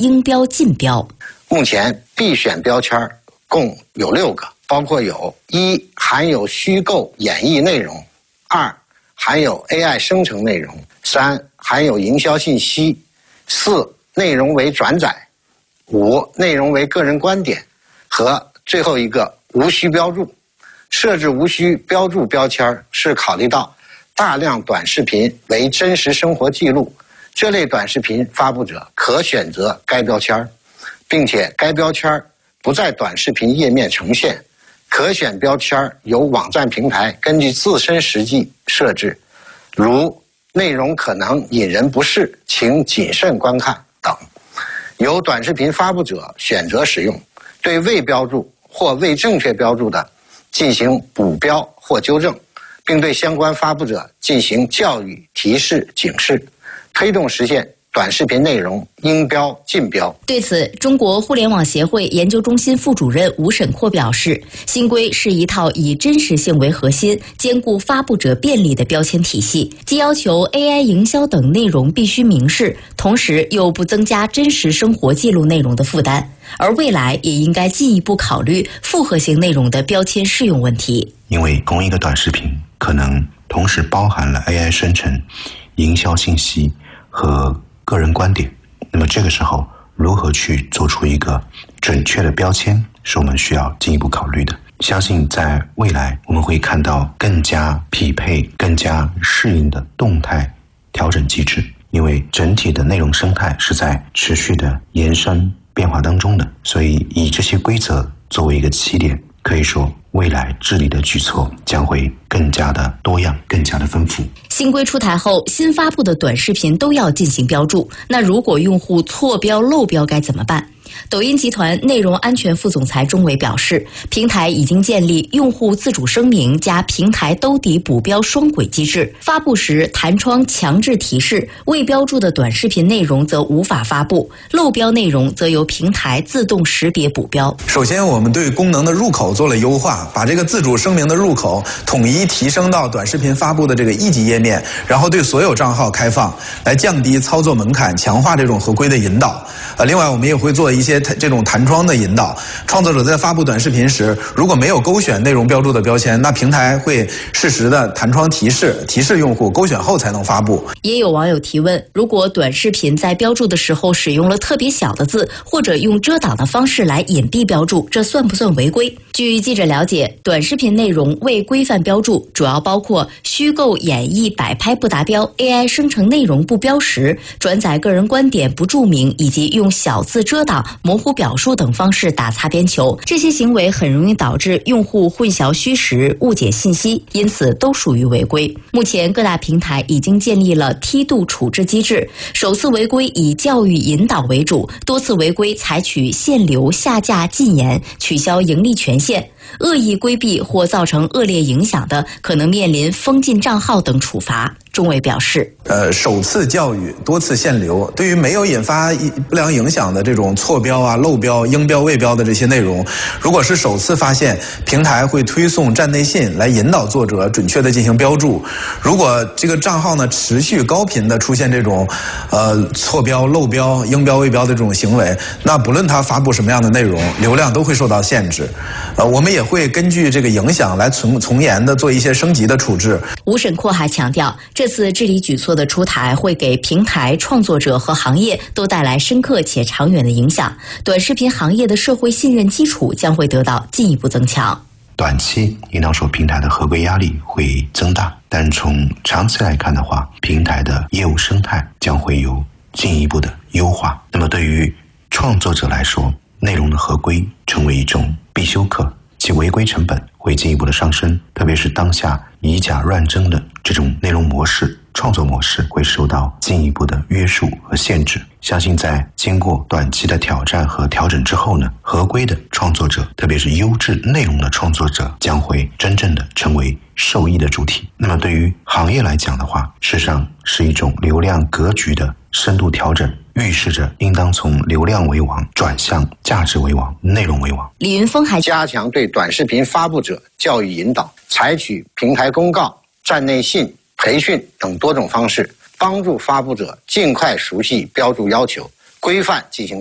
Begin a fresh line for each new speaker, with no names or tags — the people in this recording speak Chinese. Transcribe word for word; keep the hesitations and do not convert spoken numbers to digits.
应标尽标。
目前必选标签共有六个，包括有：一、含有虚构演绎内容；二、含有 A I 生成内容；三、含有营销信息；四、内容为转载；五、内容为个人观点；和最后一个无需标注。设置无需标注标签是考虑到大量短视频为真实生活记录，这类短视频发布者可选择该标签，并且该标签不在短视频页面呈现。可选标签由网站平台根据自身实际设置，如内容可能引人不适，请谨慎观看等，由短视频发布者选择使用。对未标注或未正确标注的进行补标或纠正，并对相关发布者进行教育、提示、警示，推动实现短视频内容应标尽标。
对此，中国互联网协会研究中心副主任吴沈阔表示，新规是一套以真实性为核心、兼顾发布者便利的标签体系，既要求 A I 营销等内容必须明示，同时又不增加真实生活记录内容的负担。而未来也应该进一步考虑复合型内容的标签适用问题。
因为同一个短视频可能同时包含了 A I 生成、营销信息和个人观点，那么这个时候如何去做出一个准确的标签，是我们需要进一步考虑的。相信在未来我们会看到更加匹配、更加适应的动态调整机制，因为整体的内容生态是在持续的延伸变化当中的，所以以这些规则作为一个起点，可以说未来治理的举措将会更加的多样，更加的丰富。
新规出台后，新发布的短视频都要进行标注，那如果用户错标漏标该怎么办？抖音集团内容安全副总裁钟伟表示，平台已经建立用户自主声明加平台兜底补标双轨机制，发布时弹窗强制提示，未标注的短视频内容则无法发布，漏标内容则由平台自动识别补标。
首先，我们对功能的入口做了优化，把这个自主声明的入口统一提升到短视频发布的这个一级页面，然后对所有账号开放，来降低操作门槛，强化这种合规的引导。呃，另外我们也会做一些这种弹窗的引导，创作者在发布短视频时，如果没有勾选内容标注的标签，那平台会适时的弹窗提示，提示用户勾选后才能发布。
也有网友提问，如果短视频在标注的时候使用了特别小的字，或者用遮挡的方式来隐蔽标注，这算不算违规？据记者了解，短视频内容未规范标注主要包括虚构演绎摆拍不达标、A I 生成内容不标识、转载个人观点不注明，以及用小字遮挡、模糊表述等方式打擦边球。这些行为很容易导致用户混淆虚实、误解信息，因此都属于违规。目前各大平台已经建立了梯度处置机制，首次违规以教育引导为主，多次违规采取限流、下架、禁言、取消盈利权限。恶意规避或造成恶劣影响的，可能面临封禁账号等处罚。钟伟表示，
呃，首次教育，多次限流，对于没有引发不良影响的这种错标啊、漏标、应标未标的这些内容，如果是首次发现，平台会推送站内信来引导作者准确的进行标注。如果这个账号呢持续高频的出现这种呃错标、漏标、应标未标的这种行为，那不论他发布什么样的内容，流量都会受到限制。呃，我们也会根据这个影响来从从严的做一些升级的处置。
吴沈阔还强调，这次治理举措的出台会给平台、创作者和行业都带来深刻且长远的影响，短视频行业的社会信任基础将会得到进一步增强。
短期应当说平台的合规压力会增大，但从长期来看的话，平台的业务生态将会有进一步的优化。那么对于创作者来说，内容的合规成为一种必修课，其违规成本会进一步的上升，特别是当下以假乱真的这种内容模式、创作模式会受到进一步的约束和限制。相信在经过短期的挑战和调整之后呢，合规的创作者，特别是优质内容的创作者，将会真正的成为受益的主体。那么对于行业来讲的话，事实上是一种流量格局的深度调整，预示着应当从流量为王转向价值为王、内容为王。
李云峰还
加强对短视频发布者教育引导，采取平台公告、站内信、培训等多种方式，帮助发布者尽快熟悉标注要求，规范进行